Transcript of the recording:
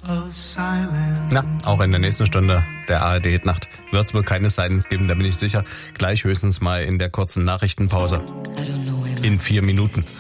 Na, auch in der nächsten Stunde der ARD-Hitnacht wird es wohl keine Silence geben, da bin ich sicher. Gleich höchstens mal in der kurzen Nachrichtenpause. In 4 Minuten.